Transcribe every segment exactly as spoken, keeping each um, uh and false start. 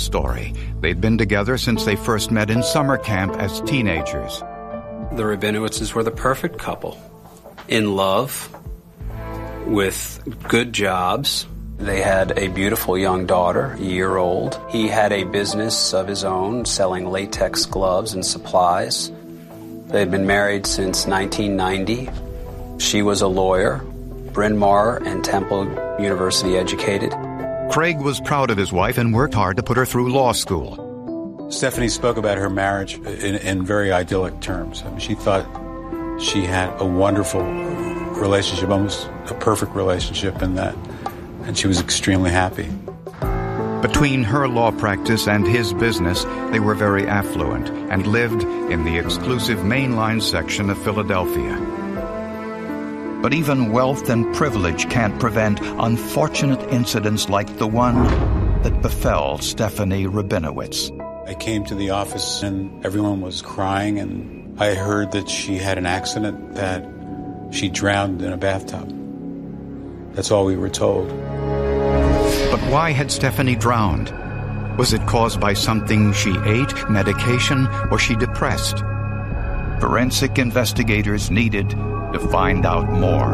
story. They'd been together since they first met in summer camp as teenagers. The Rabinowitzes were the perfect couple. In love, with good jobs. They had a beautiful young daughter, a year old. He had a business of his own, selling latex gloves and supplies. They'd been married since nineteen ninety. She was a lawyer, Bryn Mawr and Temple University educated. Craig was proud of his wife and worked hard to put her through law school. Stephanie spoke about her marriage in, in very idyllic terms. I mean, she thought she had a wonderful relationship, almost a perfect relationship in that, and she was extremely happy. Between her law practice and his business, they were very affluent and lived in the exclusive mainline section of Philadelphia. But even wealth and privilege can't prevent unfortunate incidents like the one that befell Stephanie Rabinowitz. I came to the office and everyone was crying, and I heard that she had an accident, that she drowned in a bathtub. That's all we were told. But why had Stephanie drowned? Was it caused by something she ate, medication, or she depressed? Forensic investigators needed to find out more.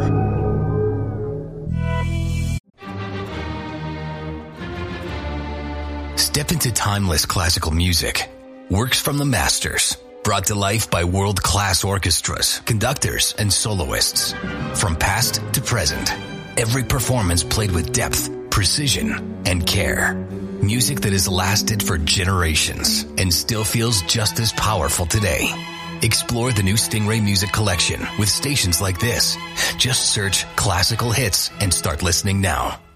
Step into timeless classical music. Works from the masters. Brought to life by world-class orchestras, conductors, and soloists. From past to present, every performance played with depth, precision, and care. Music that has lasted for generations and still feels just as powerful today. Explore the new Stingray Music Collection with stations like this. Just search classical hits and start listening now.